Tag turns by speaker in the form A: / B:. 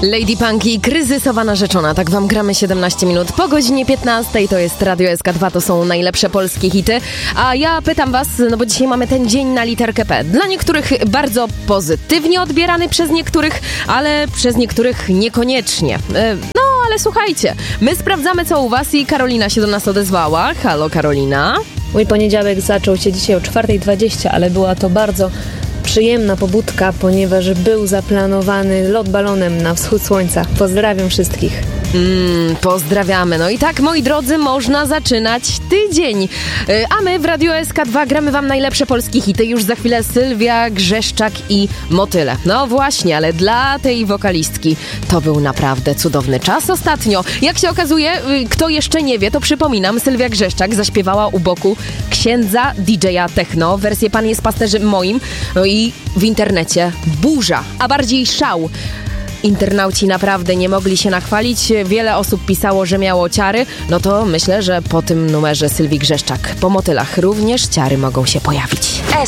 A: Lady Punk i kryzysowa narzeczona. Tak wam gramy 17 minut po godzinie 15. To jest Radio SK2, to są najlepsze polskie hity. A ja pytam was, no bo dzisiaj mamy ten dzień na literkę P. Dla niektórych bardzo pozytywnie odbierany przez niektórych, ale przez niektórych niekoniecznie. Ale słuchajcie, my sprawdzamy co u was i Karolina się do nas odezwała. Halo Karolina.
B: Mój poniedziałek zaczął się dzisiaj o 4:20, ale była to bardzo przyjemna pobudka, ponieważ był zaplanowany lot balonem na wschód słońca. Pozdrawiam wszystkich.
A: Pozdrawiamy. No i tak, moi drodzy, można zaczynać tydzień. A my w Radio SK2 gramy wam najlepsze polskie hity. Już za chwilę Sylwia Grzeszczak i Motyle. No właśnie, ale dla tej wokalistki to był naprawdę cudowny czas ostatnio. Jak się okazuje, kto jeszcze nie wie, to przypominam, Sylwia Grzeszczak zaśpiewała u boku księdza DJ-a techno. Wersję Pan jest pasterzem moim. No i w internecie burza, a bardziej szał. Internauci naprawdę nie mogli się nachwalić. Wiele osób pisało, że miało ciary. No to myślę, że po tym numerze Sylwii Grzeszczak po Motylach również ciary mogą się pojawić.